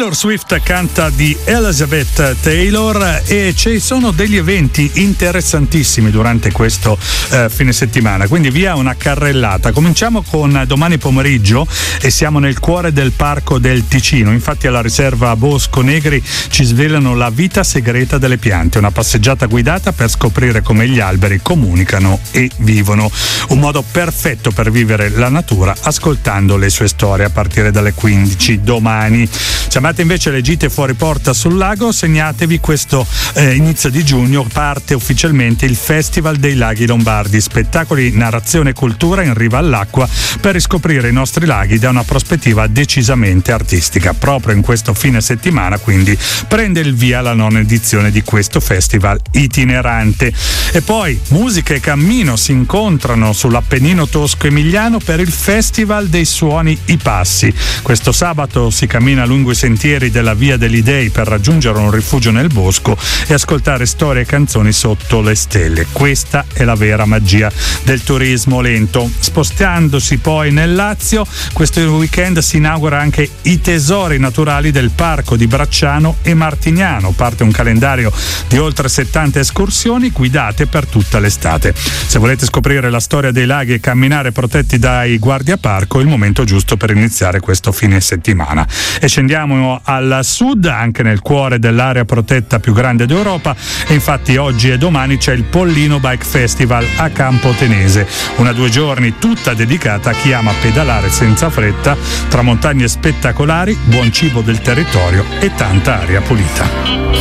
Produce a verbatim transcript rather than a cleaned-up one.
Taylor Swift canta di Elizabeth Taylor e ci sono degli eventi interessantissimi durante questo eh, fine settimana, quindi via una carrellata. Cominciamo con domani pomeriggio e siamo nel cuore del Parco del Ticino. Infatti alla riserva Bosco Negri ci svelano la vita segreta delle piante, una passeggiata guidata per scoprire come gli alberi comunicano e vivono. Un modo perfetto per vivere la natura ascoltando le sue storie a partire dalle quindici domani. Se amate invece le gite fuori porta sul lago, segnatevi questo eh, inizio di giugno parte ufficialmente il Festival dei Laghi Lombardi, spettacoli, narrazione e cultura in riva all'acqua per riscoprire i nostri laghi da una prospettiva decisamente artistica. Proprio in questo fine settimana quindi prende il via la nona edizione di questo festival itinerante. E poi musica e cammino si incontrano sull'Appennino tosco-emiliano per il Festival dei Suoni I Passi. Questo sabato si cammina lungo i sentieri della Via degli Dei per raggiungere un rifugio nel bosco e ascoltare storie e canzoni sotto le stelle. Questa è la vera magia del turismo lento. Spostandosi poi nel Lazio, questo weekend si inaugura anche i tesori naturali del parco di Bracciano e Martignano. Parte un calendario di oltre settanta escursioni guidate per tutta l'estate. Se volete scoprire la storia dei laghi e camminare protetti dai guardiaparco, è il momento giusto per iniziare questo fine settimana. E scendiamo al sud, anche nel cuore dell'area protetta più grande d'Europa, e infatti oggi e domani c'è il Pollino Bike Festival a Campo Tenese, una due giorni tutta dedicata a chi ama pedalare senza fretta tra montagne spettacolari, buon cibo del territorio e tanta aria pulita.